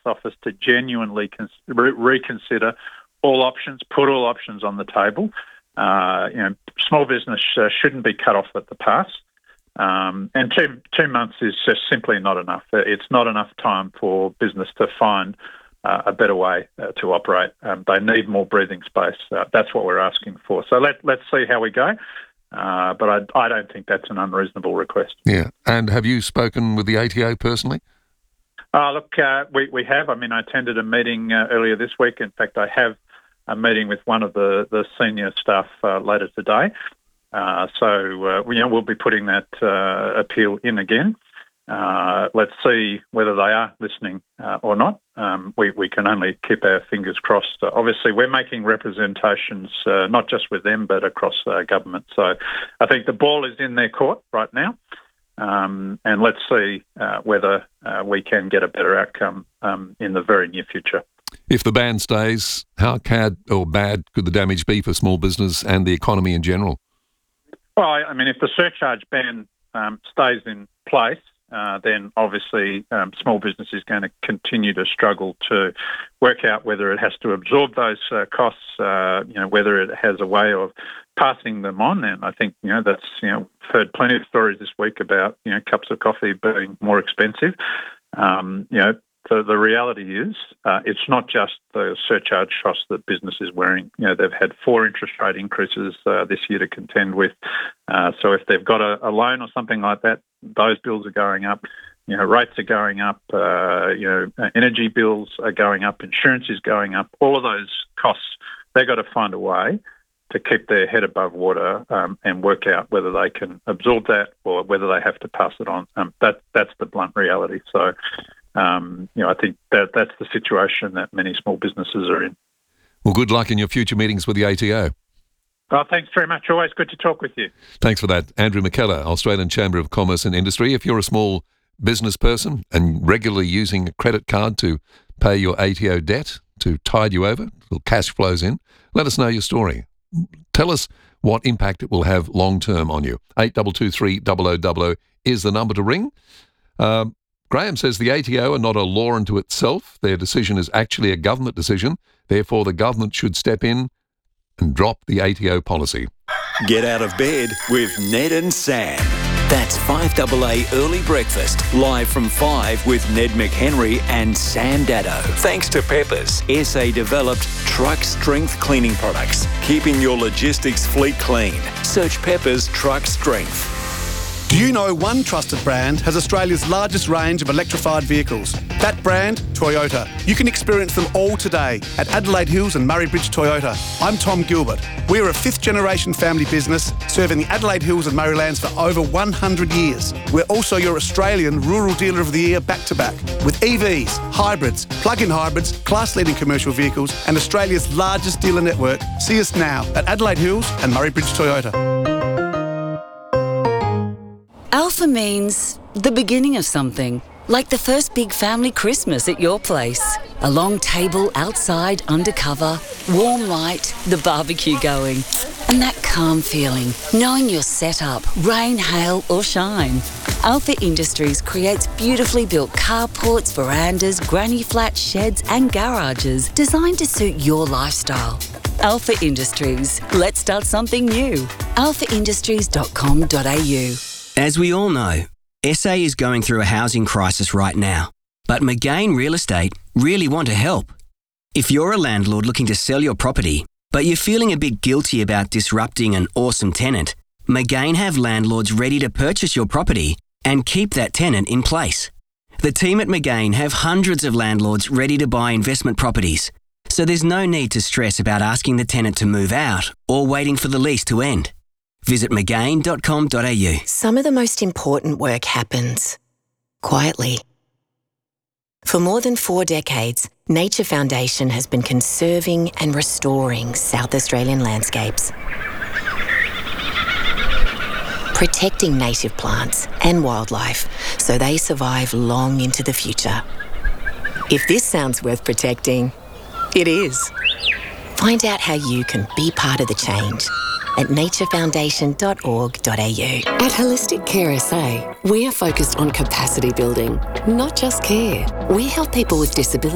office to genuinely reconsider all options, put all options on the table. Small business shouldn't be cut off at the pass. And 2 months is just simply not enough. It's not enough time for business to find a better way to operate. They need more breathing space. That's what we're asking for. So let's see how we go. But I don't think that's an unreasonable request. Yeah. And have you spoken with the ATO personally? Look, we have. I mean, I attended a meeting earlier this week. In fact, I have a meeting with one of the senior staff later today. So we'll be putting that appeal in again. Let's see whether they are listening or not. We can only keep our fingers crossed. Obviously, we're making representations not just with them but across government. So I think the ball is in their court right now. And let's see whether we can get a better outcome in the very near future. If the ban stays, how bad could the damage be for small business and the economy in general? Well, I mean, if the surcharge ban stays in place, then obviously small business is going to continue to struggle to work out whether it has to absorb those costs, whether it has a way of passing them on. And I think, that's, heard plenty of stories this week about, cups of coffee being more expensive. The reality is it's not just the surcharge costs that business is wearing. They've had 4 interest rate increases this year to contend with. So if they've got a loan or something like that, those bills are going up. Rates are going up. Energy bills are going up. Insurance is going up. All of those costs, they've got to find a way to keep their head above water and work out whether they can absorb that or whether they have to pass it on. That's the blunt reality. So, I think that's the situation that many small businesses are in. Well, good luck in your future meetings with the ATO. Oh, thanks very much. Always good to talk with you. Thanks for that. Andrew McKellar, Australian Chamber of Commerce and Industry. If you're a small business person and regularly using a credit card to pay your ATO debt to tide you over, little cash flows in, let us know your story. Tell us what impact it will have long-term on you. 8223 0000 is the number to ring. Graham says the ATO are not a law unto itself. Their decision is actually a government decision. Therefore, the government should step in and drop the ATO policy. Get out of bed with Ned and Sam. That's 5AA Early Breakfast, live from 5 with Ned McHenry and Sam Dado. Thanks to Peppers, SA-developed truck strength cleaning products, keeping your logistics fleet clean. Search Peppers Truck Strength. Do you know one trusted brand has Australia's largest range of electrified vehicles? That brand, Toyota. You can experience them all today at Adelaide Hills and Murray Bridge Toyota. I'm Tom Gilbert. We're a 5th-generation family business serving the Adelaide Hills and Murraylands for over 100 years. We're also your Australian Rural Dealer of the Year back-to-back with EVs, hybrids, plug-in hybrids, class-leading commercial vehicles and Australia's largest dealer network. See us now at Adelaide Hills and Murray Bridge Toyota. Alpha means the beginning of something, like the first big family Christmas at your place. A long table outside undercover, warm light, the barbecue going, and that calm feeling, knowing you're set up, rain, hail or shine. Alpha Industries creates beautifully built carports, verandas, granny flats, sheds and garages designed to suit your lifestyle. Alpha Industries. Let's start something new. alphaindustries.com.au. As we all know, SA is going through a housing crisis right now, but McGain Real Estate really want to help. If you're a landlord looking to sell your property, but you're feeling a bit guilty about disrupting an awesome tenant, McGain have landlords ready to purchase your property and keep that tenant in place. The team at McGain have hundreds of landlords ready to buy investment properties, so there's no need to stress about asking the tenant to move out or waiting for the lease to end. Visit McGain.com.au. Some of the most important work happens quietly. For more than 4 decades, Nature Foundation has been conserving and restoring South Australian landscapes, protecting native plants and wildlife so they survive long into the future. If this sounds worth protecting, it is. Find out how you can be part of the change at naturefoundation.org.au. At Holistic Care SA, we are focused on capacity building, not just care. We help people with disabilities